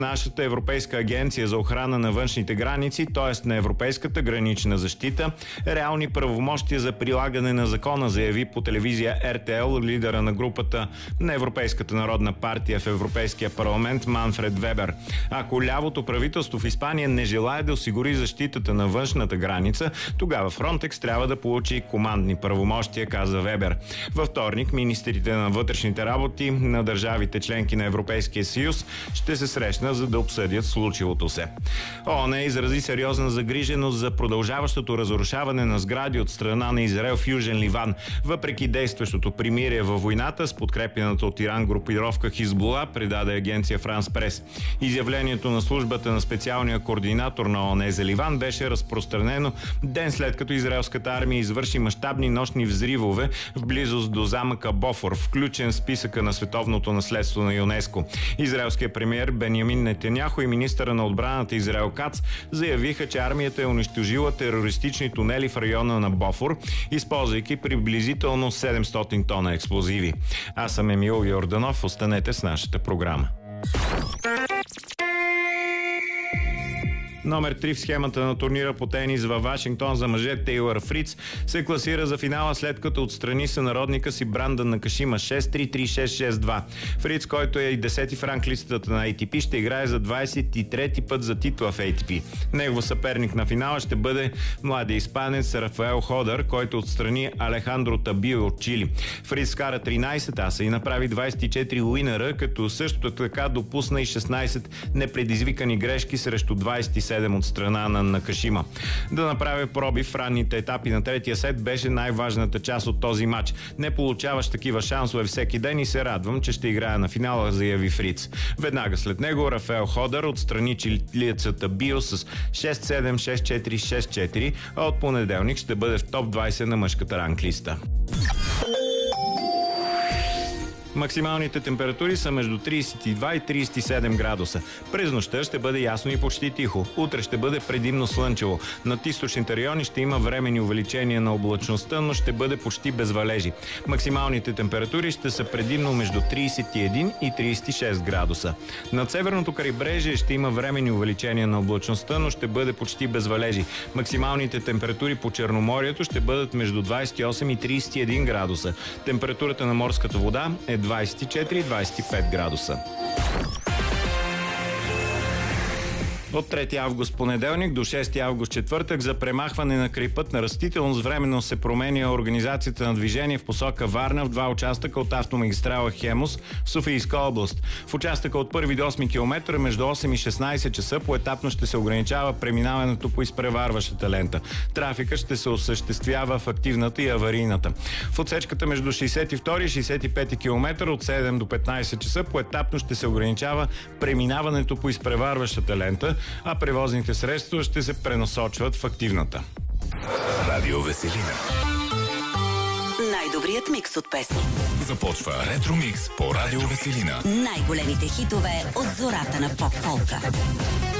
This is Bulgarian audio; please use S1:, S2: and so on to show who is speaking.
S1: Нашата Европейска агенция за охрана на външните граници, т.е. на Европейската гранична защита, реални правомощия за прилагане на закона, заяви по телевизия РТЛ лидера на групата на Европейската народна партия в Европейския парламент Манфред Вебер. Ако лявото правителство в Испания не желае да осигури защитата на външната граница, тогава Фронтекс трябва да получи командни правомощия, каза Вебер. Във вторник министрите на вътрешните работи на държавите членки на Европейския съюз ще се срещнат, за да обсъдят случилото се. ООН изрази сериозна загриженост за продължаващото разрушаване на сгради от страна на Израел в Южен Ливан, въпреки действащото примирие във войната с подкрепената от Иран групировка Хизбула, предаде агенция Франс Прес. Изявлението на службата на специалния координатор на ООН за Ливан беше разпространено ден след като израелската армия извърши мащабни нощни взривове в близост до замъка Бофор, включен в списъка на световното наследство на ЮНЕСКО. Израелският премиер Бенямин Нетаняху и министъра на отбраната Израел Кац заявиха, че армията е унищожила терористични тунели в района на Бофор, използвайки приблизително 700 тона експлозиви. Аз съм Емил Йорданов. Останете с нашата програма. Номер 3 в схемата на турнира по тенис във Вашингтон за мъже Тейлър Фриц се класира за финала, след като отстрани сънародника си Брандън Накашима 6-3, 3-6, 6-2. Фриц, който е и 10-ти в ранглистата на ATP, ще играе за 23-ти път за титла в ATP. Негов съперник на финала ще бъде младия испанец Рафаел Ходър, който отстрани Алехандро Табио от Чили. Фриц скара 13 аса и направи 24 уинъра, като също така допусна и 16 непредизвикани грешки срещу 27 от страна на Накашима. Да направя проби в ранните етапи на третия сет беше най-важната част от този матч. Не получаваш такива шансове всеки ден и се радвам, че ще играя на финала, заяви Фриц. Веднага след него Рафаел Ходър отстрани чилиецата Био с 6-7, 6-4, 6-4, а от понеделник ще бъде в топ 20 на мъжката ранглиста. Максималните температури са между 32 и 37 градуса. През нощта ще бъде ясно и почти тихо. Утре ще бъде предимно слънчево. Над източните райони ще има временни увеличения на облачността, но ще бъде почти без валежи. Максималните температури ще са предимно между 31 и 36 градуса. Над северното крайбрежие ще има временни увеличения на облачността, но ще бъде почти без валежи. Максималните температури по Черноморието ще бъдат между 28 и 31 градуса. Температурата на морската вода е 24-25 градуса. От 3 август понеделник до 6 август четвъртък за премахване на крайпътна растителност временно се променя организацията на движение в посока Варна в два участъка от автомагистрала Хемус в Софийска област. В участъка от 1 до 8 км между 8 и 16 часа поетапно ще се ограничава преминаването по изпреварващата лента. Трафикът ще се осъществява в активната и аварийната. В отсечката между 62 и 65 км от 7 до 15 часа поетапно ще се ограничава преминаването по изпреварващата лента, а превозните средства ще се пренасочват в активната.
S2: Радио Веселина.
S3: Най-добрият микс от песни.
S2: Започва Ретромикс по Радио Веселина.
S3: Най-големите хитове от зората на поп-фолка.